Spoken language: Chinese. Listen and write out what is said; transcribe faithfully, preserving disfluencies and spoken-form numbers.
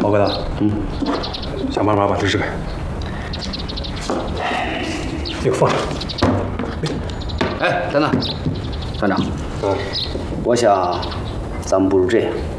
老疙瘩，嗯，想办法把这支开。这个放下。 哎，等等，团长， 嗯， 我想咱们不如这样。